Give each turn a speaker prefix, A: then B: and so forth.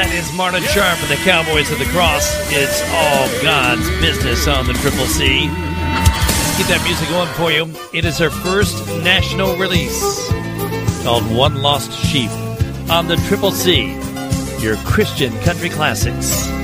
A: That is Marna Sharp and the Cowboys of the Cross. It's all God's business on the Triple C. Keep that music going for you. It is her first national release called One Lost Sheep on the Triple C, your Christian country classics.